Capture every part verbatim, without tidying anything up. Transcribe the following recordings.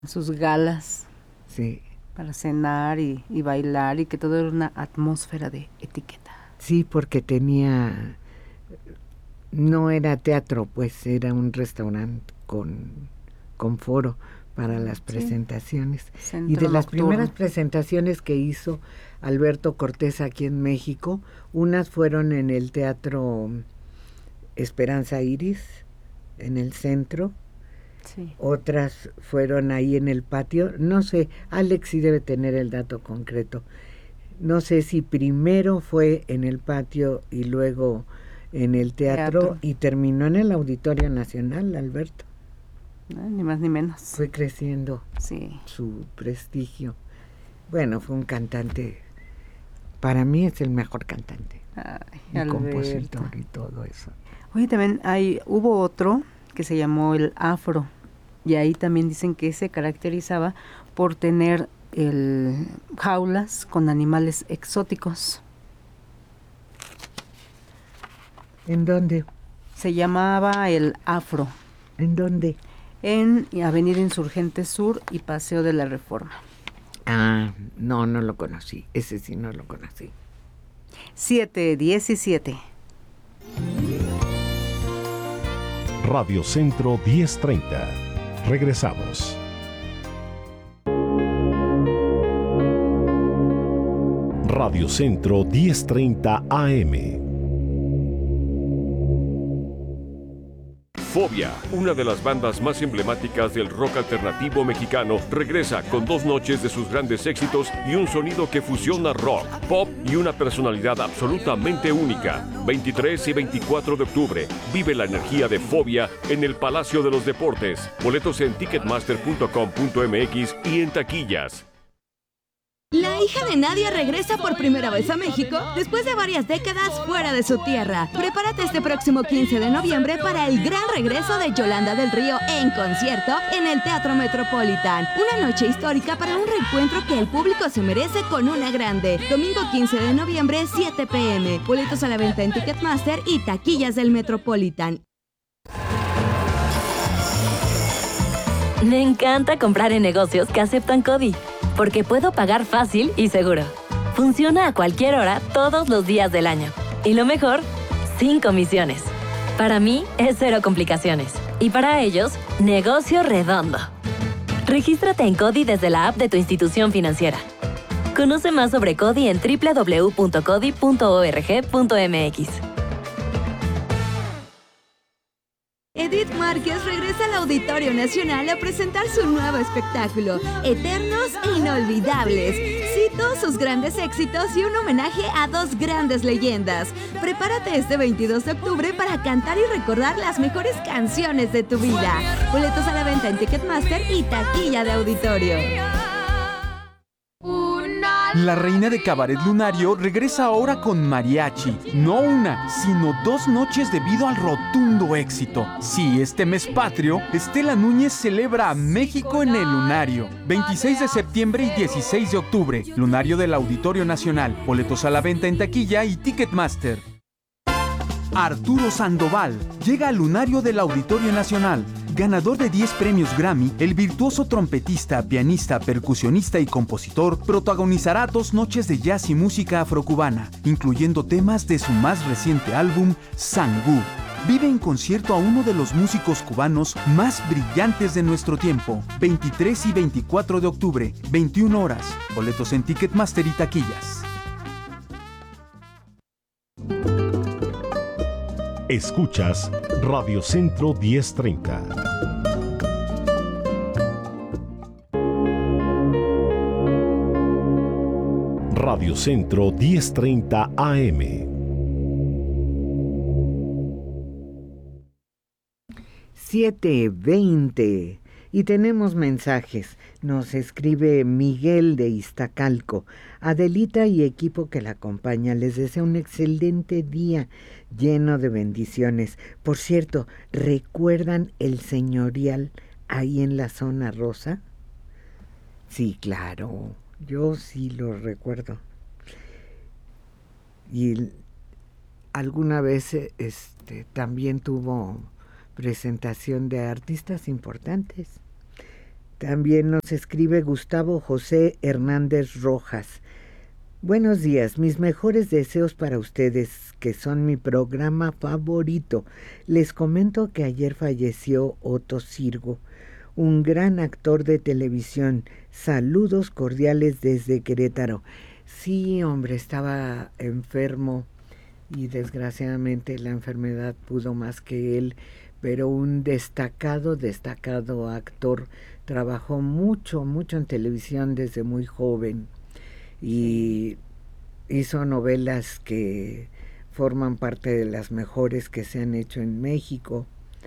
sus galas. Sí. Para cenar y, y bailar, y que todo era una atmósfera de etiqueta. Sí, porque tenía, no era teatro, pues era un restaurante con, con foro para las presentaciones. Sí. Y de las nocturno. primeras presentaciones que hizo Alberto Cortés aquí en México, unas fueron en el Teatro Esperanza Iris, en el centro. Sí. Otras fueron ahí en el patio. No sé, Alex sí debe tener el dato concreto. No sé si primero fue en el patio y luego en el teatro, teatro. Y terminó en el Auditorio Nacional, Alberto. No, ni más ni menos. Fue creciendo sí. su prestigio. Bueno, fue un cantante, para mí es el mejor cantante. Ay, y Alberto. Compositor y todo eso. Oye, también hay, hubo otro que se llamó el Afro, y ahí también dicen que se caracterizaba por tener el jaulas con animales exóticos. ¿En dónde? Se llamaba el Afro. ¿En dónde? En Avenida Insurgente Sur y Paseo de la Reforma. Ah, no, no lo conocí, ese sí no lo conocí. siete diecisiete. Radio Centro diez treinta. Regresamos. Radio Centro diez treinta A M. Fobia, una de las bandas más emblemáticas del rock alternativo mexicano, regresa con dos noches de sus grandes éxitos y un sonido que fusiona rock, pop y una personalidad absolutamente única. veintitrés y veinticuatro de octubre, vive la energía de Fobia en el Palacio de los Deportes. Boletos en ticketmaster punto com punto m x y en taquillas. La hija de Nadia regresa por primera vez a México después de varias décadas fuera de su tierra. Prepárate este próximo quince de noviembre para el gran regreso de Yolanda del Río en concierto en el Teatro Metropolitan. Una noche histórica para un reencuentro que el público se merece con una grande. Domingo quince de noviembre, siete p m Boletos a la venta en Ticketmaster y taquillas del Metropolitan. Me encanta comprar en negocios que aceptan CODI, porque puedo pagar fácil y seguro. Funciona a cualquier hora, todos los días del año. Y lo mejor, sin comisiones. Para mí, es cero complicaciones. Y para ellos, negocio redondo. Regístrate en CODI desde la app de tu institución financiera. Conoce más sobre CODI en doble u doble u doble u punto codi punto org punto m x. Edith Márquez regresa al Auditorio Nacional a presentar su nuevo espectáculo, Eternos e Inolvidables. Cito sus grandes éxitos y un homenaje a dos grandes leyendas. Prepárate este veintidós de octubre para cantar y recordar las mejores canciones de tu vida. Boletos a la venta en Ticketmaster y taquilla de auditorio. La reina de Cabaret Lunario regresa ahora con mariachi. No una, sino dos noches debido al rotundo éxito. Sí, este mes patrio, Estela Núñez celebra a México en el Lunario. veintiséis de septiembre y dieciséis de octubre. Lunario del Auditorio Nacional. Boletos a la venta en taquilla y Ticketmaster. Arturo Sandoval llega al Lunario del Auditorio Nacional. Ganador de diez premios Grammy, el virtuoso trompetista, pianista, percusionista y compositor protagonizará dos noches de jazz y música afrocubana, incluyendo temas de su más reciente álbum, Sangú. Vive en concierto a uno de los músicos cubanos más brillantes de nuestro tiempo. veintitrés y veinticuatro de octubre, veintiuna horas. Boletos en Ticketmaster y taquillas. Escuchas Radio Centro diez treinta. Radio Centro diez treinta A M. siete veinte. Y tenemos mensajes. Nos escribe Miguel de Iztacalco. Adelita y equipo que la acompaña les desea un excelente día lleno de bendiciones. Por cierto, ¿recuerdan el señorial ahí en la zona rosa? Sí, claro. Yo sí lo recuerdo. Y alguna vez este, también tuvo presentación de artistas importantes. También nos escribe Gustavo José Hernández Rojas. Buenos días, mis mejores deseos para ustedes, que son mi programa favorito. Les comento que ayer falleció Otto Sirgo, un gran actor de televisión. Saludos cordiales desde Querétaro. Sí, hombre, estaba enfermo y desgraciadamente la enfermedad pudo más que él, pero un destacado, destacado actor. Trabajó mucho, mucho en televisión desde muy joven y hizo novelas que forman parte de las mejores que se han hecho en México.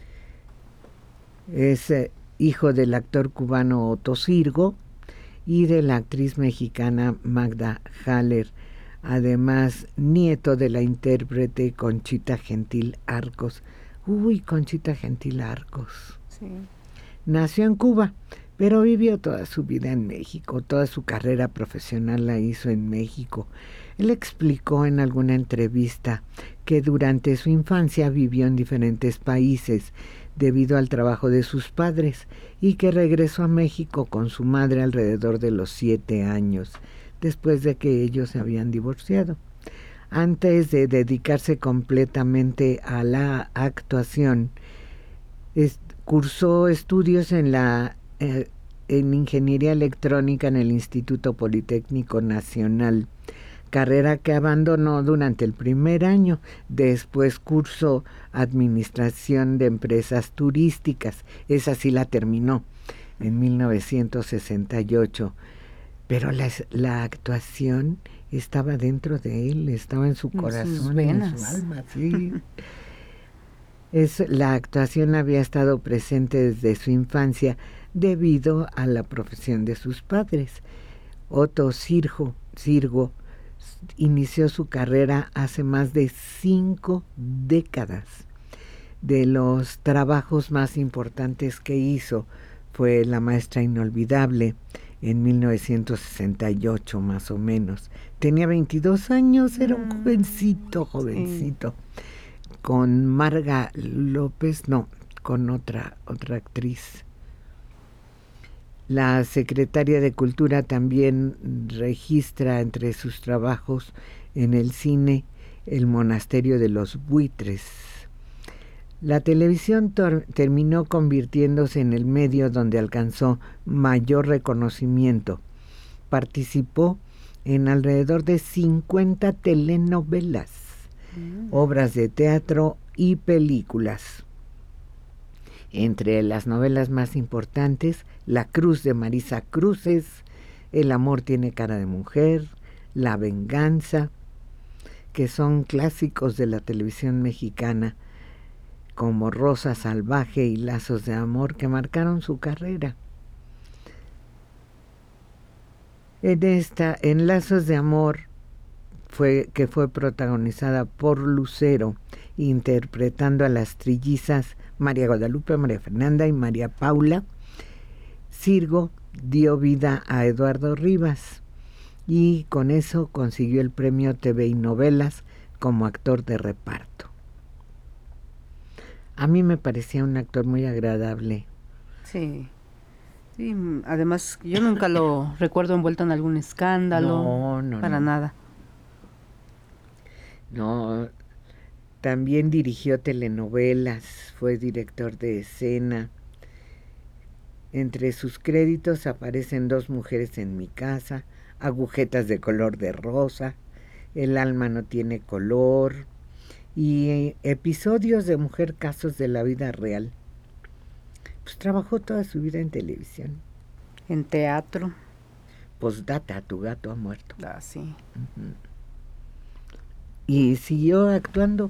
Es eh, hijo del actor cubano Otto Sirgo y de la actriz mexicana Magda Haller, además nieto de la intérprete Conchita Gentil Arcos. Uy, Conchita Gentil Arcos. Sí. Nació en Cuba, pero vivió toda su vida en México, toda su carrera profesional la hizo en México. Él explicó en alguna entrevista que durante su infancia vivió en diferentes países debido al trabajo de sus padres y que regresó a México con su madre alrededor de los siete años, después de que ellos se habían divorciado. Antes de dedicarse completamente a la actuación, es, cursó estudios en la eh, en Ingeniería Electrónica en el Instituto Politécnico Nacional, carrera que abandonó durante el primer año. Después cursó Administración de Empresas Turísticas, esa sí la terminó en mil novecientos sesenta y ocho, pero la, la actuación estaba dentro de él, estaba en su corazón, en su alma, sí. Es, la actuación había estado presente desde su infancia debido a la profesión de sus padres. Otto Sirgo, Sirgo inició su carrera hace más de cinco décadas. De los trabajos más importantes que hizo fue La Maestra Inolvidable, en mil novecientos sesenta y ocho más o menos. Tenía veintidós años, era un jovencito, jovencito. Sí. Con Marga López, no, con otra, otra actriz. La secretaria de Cultura también registra entre sus trabajos en el cine El Monasterio de los Buitres. La televisión tor- terminó convirtiéndose en el medio donde alcanzó mayor reconocimiento. Participó en alrededor de cincuenta telenovelas, mm. obras de teatro y películas. Entre las novelas más importantes, La Cruz de Marisa Cruces, El amor tiene cara de mujer, La venganza, que son clásicos de la televisión mexicana, como Rosa Salvaje y Lazos de Amor, que marcaron su carrera. En esta, en Lazos de Amor, fue, que fue protagonizada por Lucero, interpretando a las trillizas María Guadalupe, María Fernanda y María Paula, Sirgo dio vida a Eduardo Rivas y con eso consiguió el premio T V y Novelas como actor de reparto. A mí me parecía un actor muy agradable. Sí, sí, además yo nunca lo recuerdo envuelto en algún escándalo, no, no, para no. nada. No, también dirigió telenovelas, fue director de escena. Entre sus créditos aparecen Dos mujeres en mi casa, Agujetas de color de rosa, El alma no tiene color y episodios de Mujer Casos de la vida real. Pues trabajó toda su vida en televisión. En teatro. Postdata, Tu gato ha muerto. Ah, sí. Uh-huh. Y siguió actuando.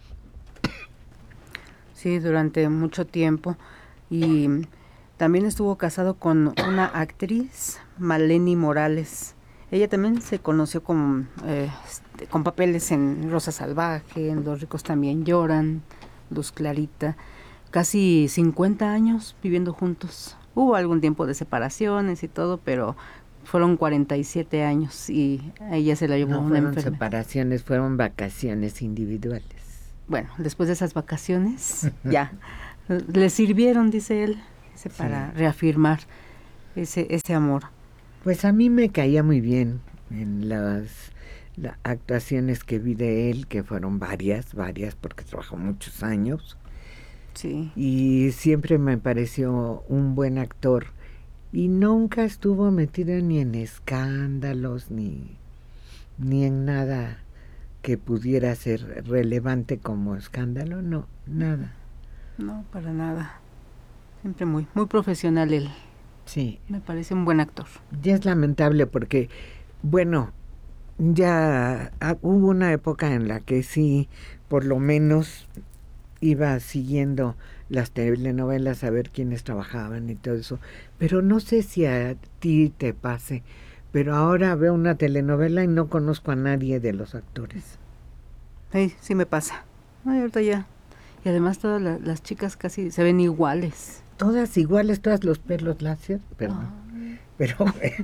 Sí, durante mucho tiempo. Y también estuvo casado con una actriz, Maleni Morales. Ella también se conoció con, eh, con papeles en Rosa Salvaje, en Los ricos también lloran, Luz Clarita. Casi cincuenta años viviendo juntos. Hubo algún tiempo de separaciones y todo, pero fueron cuarenta y siete años y a ella se la llevó no una fueron enfermedad. separaciones, fueron vacaciones individuales. Bueno, después de esas vacaciones, ya, le sirvieron, dice él, dice, para sí. reafirmar. ese, ese amor. Pues a mí me caía muy bien en las, las actuaciones que vi de él, que fueron varias, varias, porque trabajó muchos años. Sí. Y siempre me pareció un buen actor. Y nunca estuvo metido ni en escándalos, ni, ni en nada que pudiera ser relevante como escándalo, no, nada. No, para nada. Siempre muy, muy profesional él. Sí. Me parece un buen actor. Ya es lamentable porque, bueno, ya ah, hubo una época en la que sí, por lo menos iba siguiendo las telenovelas a ver quiénes trabajaban y todo eso, pero no sé si a ti te pase, pero ahora veo una telenovela y no conozco a nadie de los actores. Sí, sí me pasa. Ay, ahorita ya. Y además todas la, las chicas casi se ven iguales. Todas iguales, todas los pelos lacios, perdón. Ay. Pero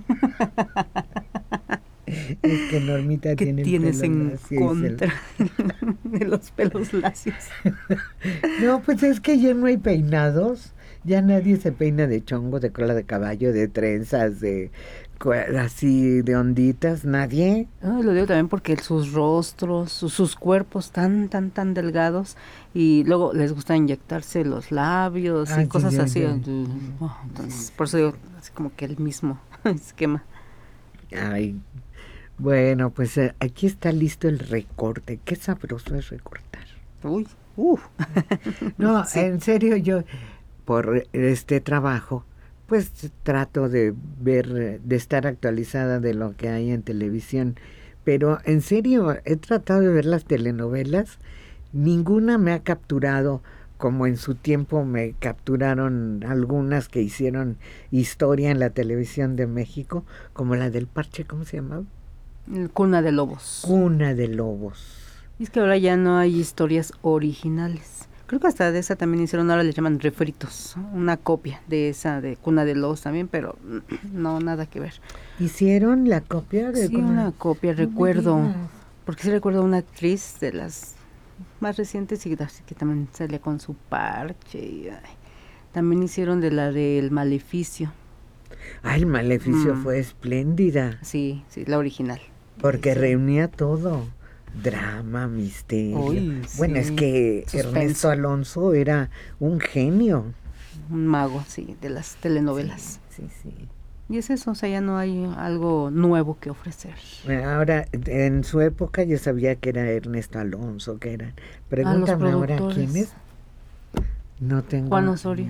es que Normita ¿Qué tiene tienes el pelo en lacio contra de los pelos lacios? No, pues es que ya no hay peinados. Ya nadie se peina de chongo, de cola de caballo, de trenzas, de así de onditas, nadie. No, lo digo también porque sus rostros, sus, sus cuerpos tan, tan, tan delgados, y luego les gusta inyectarse los labios ah, y sí, cosas ya, así. ya. Oh, entonces, por eso digo, así como que el mismo esquema. Ay, bueno, pues eh, aquí está listo el recorte. Qué sabroso es recortar. Uy, uh. No, sí. En serio, yo por este trabajo pues trato de ver, de estar actualizada de lo que hay en televisión, pero en serio he tratado de ver las telenovelas, ninguna me ha capturado como en su tiempo me capturaron algunas que hicieron historia en la televisión de México, como la del Parche, ¿cómo se llamaba? Cuna de Lobos. Cuna de Lobos. Y es que ahora ya no hay historias originales. Creo que hasta de esa también hicieron, ahora le llaman refritos, una copia de esa de Cuna de Lobos también, pero no, nada que ver. ¿Hicieron la copia de Sí, Cuna? una copia, no recuerdo, porque sí recuerdo una actriz de las más recientes y así que también salía con su parche. Y, ay, también hicieron de la del Maleficio. Ah, el Maleficio mm. fue espléndida. Sí, sí, la original. Porque sí. reunía todo. Drama, misterio. Uy, bueno, sí. es que Suspenso. Ernesto Alonso era un genio. Un mago, sí, de las telenovelas. Sí, sí, sí. Y es eso, o sea, ya no hay algo nuevo que ofrecer. Bueno, ahora, en su época yo sabía que era Ernesto Alonso, que era. Pregúntame ahora quién es. No tengo. Juan Osorio.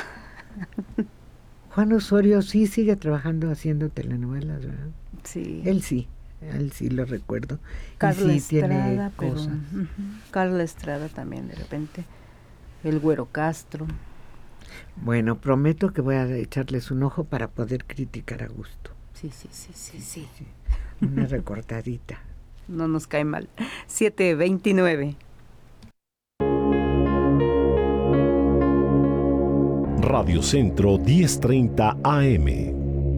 Juan Osorio sí sigue trabajando haciendo telenovelas, ¿verdad? Sí. Él sí. Él sí lo recuerdo. Carla y sí Estrada, tiene pero, cosas. Uh-huh. Carla Estrada también de repente. El Güero Castro. Bueno, prometo que voy a echarles un ojo para poder criticar a gusto. Sí, sí, sí, sí, sí. sí. Una recortadita. No nos cae mal. siete veintinueve. Radio Centro diez treinta A M.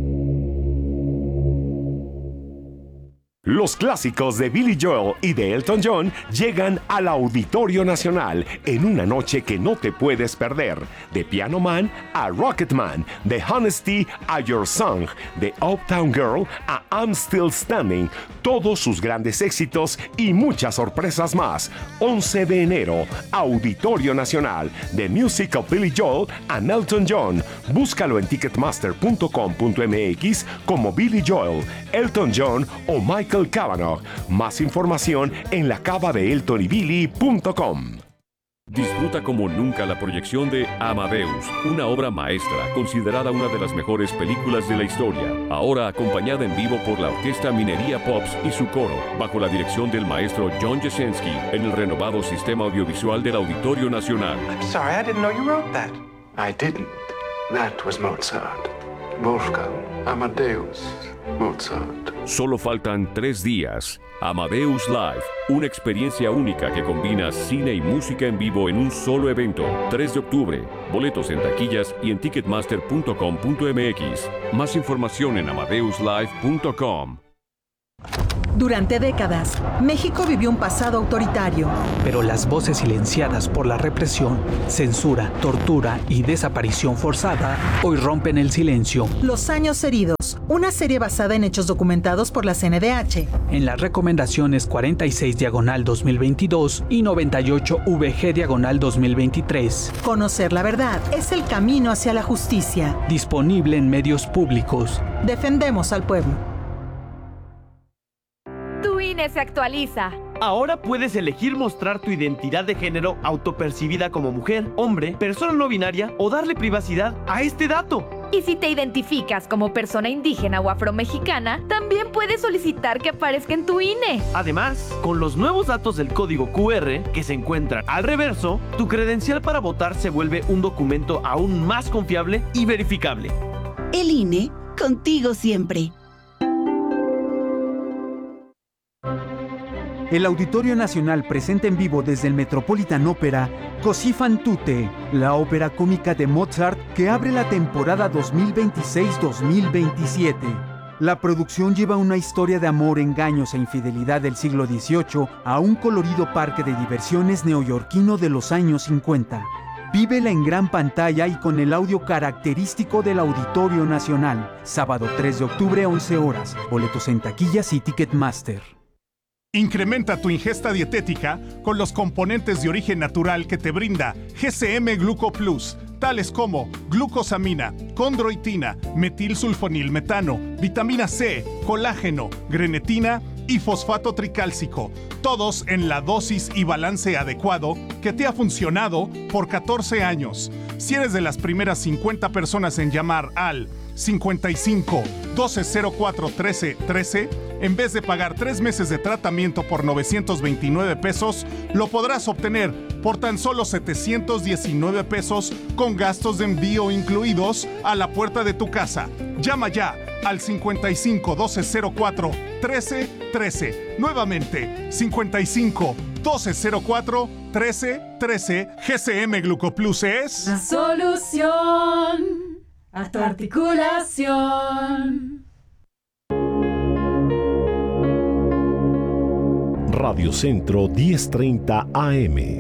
Los clásicos de Billy Joel y de Elton John llegan al Auditorio Nacional en una noche que no te puedes perder. De Piano Man a Rocket Man, de Honesty a Your Song, de Uptown Girl a I'm Still Standing, todos sus grandes éxitos y muchas sorpresas más. once de enero, Auditorio Nacional, The Music of Billy Joel and Elton John. Búscalo en ticketmaster punto com punto m x como Billy Joel, Elton John o Michael Cavanaugh. Más información en la cava de elton y billy punto com. Disfruta como nunca la proyección de Amadeus, una obra maestra considerada una de las mejores películas de la historia. Ahora acompañada en vivo por la Orquesta Minería Pops y su coro, bajo la dirección del maestro John Jasinski, en el renovado sistema audiovisual del Auditorio Nacional. I'm sorry, I didn't know you wrote that. I didn't. That was Mozart. Wolfgang Amadeus Mozart. Solo faltan tres días. Amadeus Live, una experiencia única que combina cine y música en vivo en un solo evento. tres de octubre. Boletos en taquillas y en ticketmaster punto com punto m x. Más información en amadeus live punto com. Durante décadas, México vivió un pasado autoritario. Pero las voces silenciadas por la represión, censura, tortura y desaparición forzada hoy rompen el silencio. Los años heridos, una serie basada en hechos documentados por la C N D H. En las recomendaciones cuarenta y seis diagonal dos mil veintidós y noventa y ocho V G diagonal dos mil veintitrés. Conocer la verdad es el camino hacia la justicia. Disponible en medios públicos. Defendemos al pueblo. Tu I N E se actualiza. Ahora puedes elegir mostrar tu identidad de género autopercibida como mujer, hombre, persona no binaria o darle privacidad a este dato. Y si te identificas como persona indígena o afromexicana, también puedes solicitar que aparezca en tu I N E. Además, con los nuevos datos del código Q R que se encuentran al reverso, tu credencial para votar se vuelve un documento aún más confiable y verificable. El I N E, contigo siempre. El Auditorio Nacional presenta en vivo desde el Metropolitan Opera Così fan tutte, la ópera cómica de Mozart que abre la temporada dos mil veintiséis dos mil veintisiete. La producción lleva una historia de amor, engaños e infidelidad del siglo dieciocho a un colorido parque de diversiones neoyorquino de los años cincuenta. Vívela en gran pantalla y con el audio característico del Auditorio Nacional. Sábado tres de octubre, once horas. Boletos en taquillas y Ticketmaster. Incrementa tu ingesta dietética con los componentes de origen natural que te brinda G C M Gluco Plus, tales como glucosamina, condroitina, metilsulfonilmetano, vitamina C, colágeno, grenetina y fosfato tricálcico, todos en la dosis y balance adecuado que te ha funcionado por catorce años. Si eres de las primeras cincuenta personas en llamar al cincuenta y cinco, doce cero cuatro, trece, trece, en vez de pagar tres meses de tratamiento por novecientos veintinueve pesos, lo podrás obtener por tan solo setecientos diecinueve pesos con gastos de envío incluidos a la puerta de tu casa. Llama ya al cincuenta y cinco, doce cero cuatro, trece, trece. Nuevamente, cincuenta y cinco, doce cero cuatro, trece, trece. G C M Glucoplus es la solución a tu articulación. Radio Centro diez treinta A M.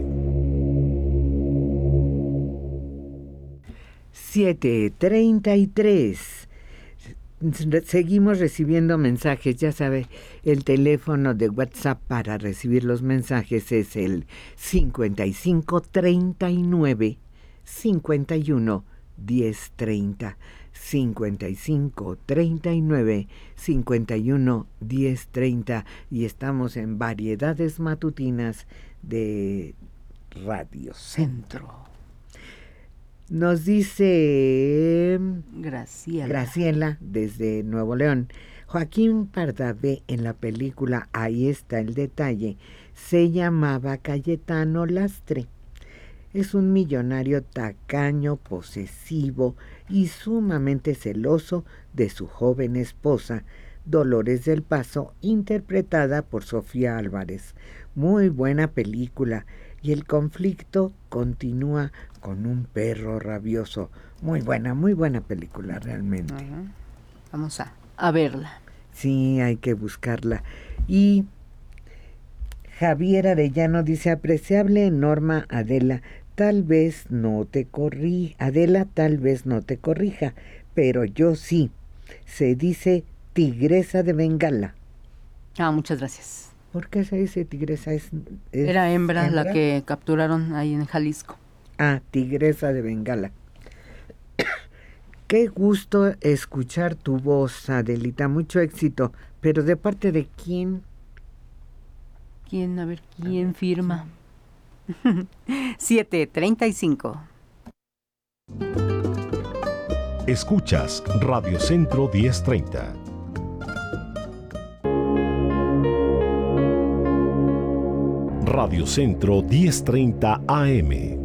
siete treinta y tres. Seguimos recibiendo mensajes, ya sabe, el teléfono de WhatsApp para recibir los mensajes es el cincuenta y cinco, treinta y nueve, cincuenta y uno, diez treinta. cincuenta y cinco, treinta y nueve, cincuenta y uno, diez treinta y estamos en Variedades Matutinas de Radio Centro. Nos dice Graciela. Graciela desde Nuevo León. Joaquín Pardavé en la película Ahí está el detalle se llamaba Cayetano Lastre. Es un millonario tacaño, posesivo y sumamente celoso de su joven esposa, Dolores del Paso, interpretada por Sofía Álvarez. Muy buena película y el conflicto continúa con un perro rabioso. Muy buena, muy buena película realmente. Uh-huh. Vamos a, a verla. Sí, hay que buscarla. Y Javier Arellano dice, apreciable Norma Adela, tal vez no te corrija, Adela tal vez no te corrija, pero yo sí. Se dice tigresa de Bengala. Ah, muchas gracias. ¿Por qué se dice tigresa? Es, es Era hembra, hembra la que capturaron ahí en Jalisco. Ah, tigresa de Bengala. Qué gusto escuchar tu voz, Adelita, mucho éxito. Pero ¿de parte de quién? ¿Quién? A ver, ¿quién firma? siete treinta y cinco. Escuchas Radio Centro diez treinta. Radio Centro diez treinta A M.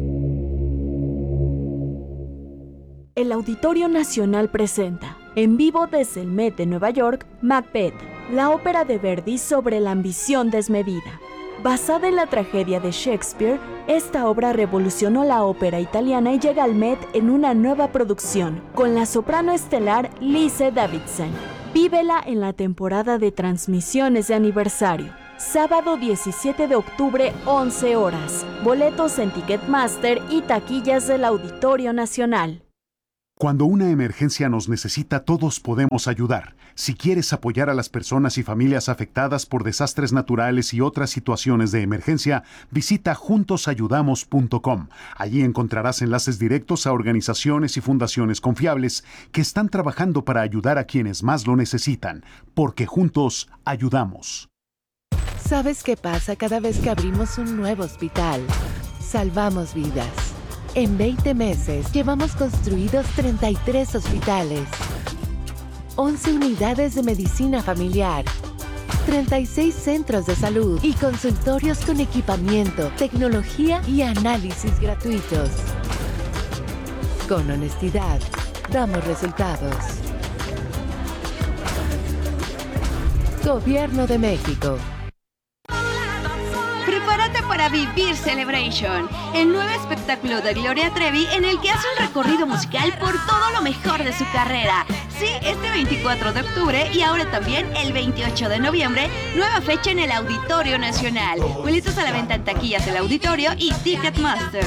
El Auditorio Nacional presenta, en vivo desde el Met de Nueva York, Macbeth, la ópera de Verdi sobre la ambición desmedida. Basada en la tragedia de Shakespeare, esta obra revolucionó la ópera italiana y llega al Met en una nueva producción, con la soprano estelar Lise Davidsen. Vívela en la temporada de transmisiones de aniversario. Sábado diecisiete de octubre, once horas. Boletos en Ticketmaster y taquillas del Auditorio Nacional. Cuando una emergencia nos necesita, todos podemos ayudar. Si quieres apoyar a las personas y familias afectadas por desastres naturales y otras situaciones de emergencia, visita juntos ayudamos punto com. Allí encontrarás enlaces directos a organizaciones y fundaciones confiables que están trabajando para ayudar a quienes más lo necesitan, porque juntos ayudamos. ¿Sabes qué pasa cada vez que abrimos un nuevo hospital? Salvamos vidas. En veinte meses llevamos construidos treinta y tres hospitales, once unidades de medicina familiar, treinta y seis centros de salud y consultorios con equipamiento, tecnología y análisis gratuitos. Con honestidad, damos resultados. Gobierno de México. Prepárate para vivir Celebration, el nuevo espectáculo de Gloria Trevi en el que hace un recorrido musical por todo lo mejor de su carrera. Sí, este veinticuatro de octubre y ahora también el veintiocho de noviembre, nueva fecha en el Auditorio Nacional. Boletos a la venta en taquillas del Auditorio y Ticketmaster.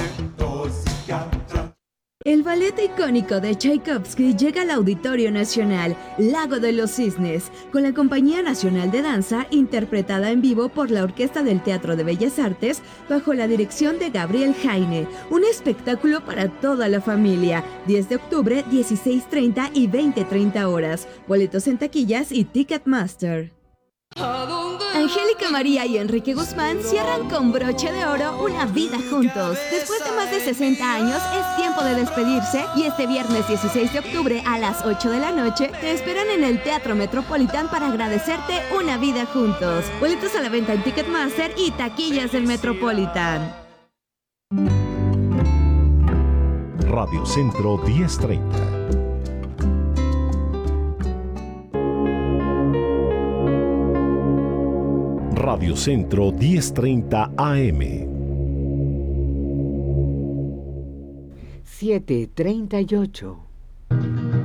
El ballet icónico de Tchaikovsky llega al Auditorio Nacional, Lago de los Cisnes, con la Compañía Nacional de Danza, interpretada en vivo por la Orquesta del Teatro de Bellas Artes, bajo la dirección de Gabriel Jaine. Un espectáculo para toda la familia. diez de octubre, dieciséis treinta y veinte treinta horas. Boletos en taquillas y Ticketmaster. Angélica María y Enrique Guzmán cierran con broche de oro una vida juntos. Después de más de sesenta años, es tiempo de despedirse y este viernes dieciséis de octubre a las ocho de la noche te esperan en el Teatro Metropolitan para agradecerte una vida juntos. Boletos a la venta en Ticketmaster y taquillas del Metropolitan. Radio Centro diez treinta. Radio Centro diez treinta A M. siete treinta y ocho.